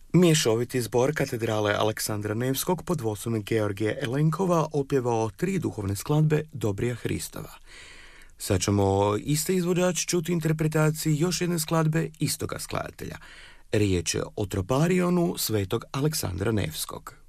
Mješoviti zbor katedrale Aleksandra Nevskog pod vodstvom Georgija Elenkova opjevao 3 duhovne skladbe Dobrija Hristova. Sad ćemo iste izvođač čuti interpretaciji još jedne skladbe istoga skladatelja. Riječ je o Troparionu svetog Aleksandra Nevskog.